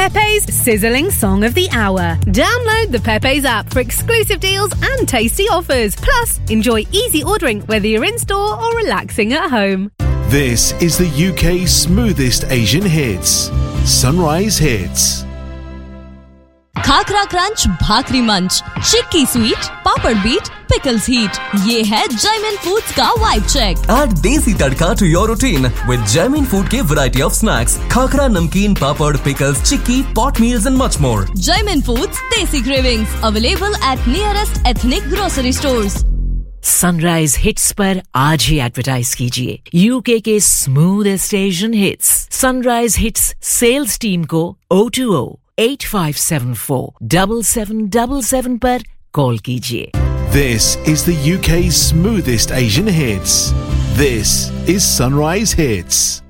Pepe's Sizzling Song of the Hour. Download the Pepe's app for exclusive deals and tasty offers. Plus, enjoy easy ordering whether you're in store or relaxing at home. This is the UK's smoothest Asian hits. Sunrise Hits. Khakhra crunch, भाकरी मंच, चिक्की sweet, पापड़ beat, pickles heat. ये है Jaymin foods का vibe check. Add देसी तड़का to your routine with Jaimin Food के variety of snacks, khakhra, नमकीन, पापड़, pickles, chikki, pot meals and much more. Jaimin Foods Desi Cravings available at nearest ethnic grocery stores. Sunrise hits पर आज ही advertise कीजिए UK के smoothest Asian hits. Sunrise hits sales team को 020-8574-7777 पर call कीजिए. This is the UK's smoothest Asian hits. This is Sunrise Hits.